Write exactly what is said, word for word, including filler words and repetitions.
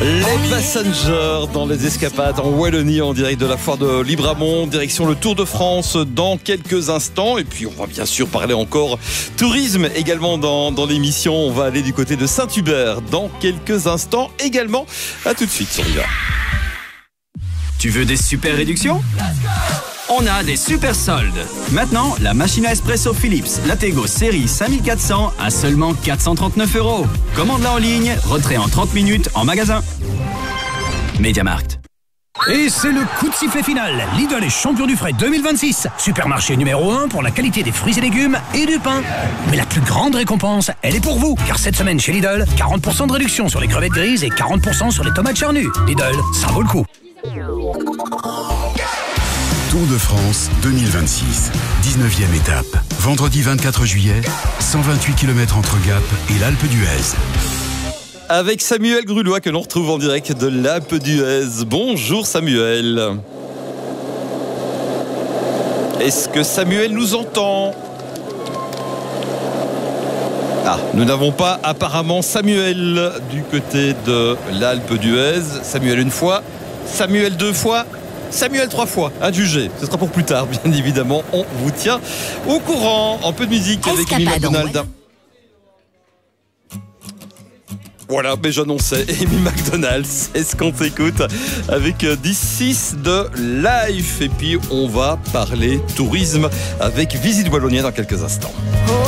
Les Passengers dans les escapades en Wallonie en direct de la foire de Libramont, direction le Tour de France dans quelques instants. Et puis on va bien sûr parler encore tourisme également dans, dans l'émission. On va aller du côté de Saint-Hubert dans quelques instants également. À tout de suite sur Riva. Tu veux des super réductions ? On a des super soldes. Maintenant, la machine à espresso Philips Lattego série cinq mille quatre cents à seulement quatre cent trente-neuf euros. Commande-la en ligne, retrait en trente minutes en magasin. MediaMarkt. Et c'est le coup de sifflet final. Lidl est champion du frais deux mille vingt-six. Supermarché numéro un pour la qualité des fruits et légumes et du pain. Mais la plus grande récompense, elle est pour vous. Car cette semaine chez Lidl, quarante pour cent de réduction sur les crevettes grises et quarante pour cent sur les tomates charnues. Lidl, ça vaut le coup. Tour de France deux mille vingt-six, dix-neuvième étape. Vendredi vingt-quatre juillet, cent vingt-huit kilomètres entre Gap et l'Alpe d'Huez. Avec Samuel Grulois que l'on retrouve en direct de l'Alpe d'Huez. Bonjour Samuel. Est-ce que Samuel nous entend ? Ah, nous n'avons pas apparemment Samuel du côté de l'Alpe d'Huez. Samuel une fois, Samuel deux fois, Samuel trois fois, à juger. Ce sera pour plus tard, bien évidemment. On vous tient au courant. Un peu de musique avec Amy McDonald. Voilà, mais j'annonçais Amy McDonald, c'est ce qu'on t'écoute avec This Is The Life. Et puis on va parler tourisme avec Visite Wallonia dans quelques instants.